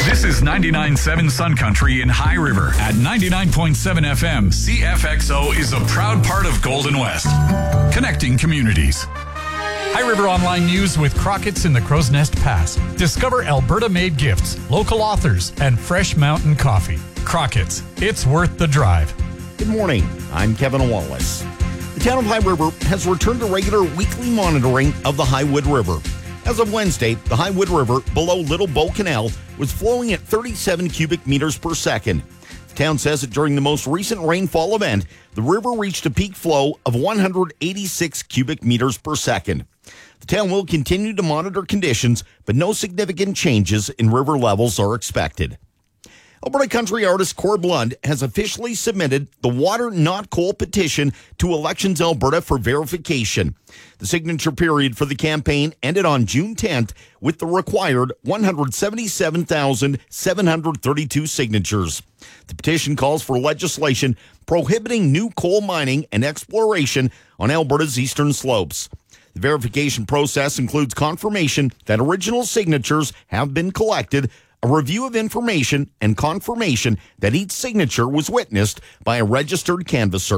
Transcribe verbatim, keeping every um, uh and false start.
This is ninety-nine point seven Sun Country in High River. At ninety-nine point seven F M, C F X O is a proud part of Golden West, connecting communities. High River Online News with Crockett's in the Crow's Nest Pass. Discover Alberta-made gifts, local authors, and fresh mountain coffee. Crockett's, it's worth the drive. Good morning. I'm Kevin Wallace. The town of High River has returned to regular weekly monitoring of the Highwood River. As of Wednesday, the Highwood River below Little Bow Canal was flowing at thirty-seven cubic meters per second. The town says that during the most recent rainfall event, the river reached a peak flow of one hundred eighty-six cubic meters per second. The town will continue to monitor conditions, but no significant changes in river levels are expected. Alberta country artist Corb Lund has officially submitted the Water Not Coal petition to Elections Alberta for verification. The signature period for the campaign ended on June tenth with the required one hundred seventy-seven thousand seven hundred thirty-two signatures. The petition calls for legislation prohibiting new coal mining and exploration on Alberta's eastern slopes. The verification process includes confirmation that original signatures have been collected, a review of information, and confirmation that each signature was witnessed by a registered canvasser.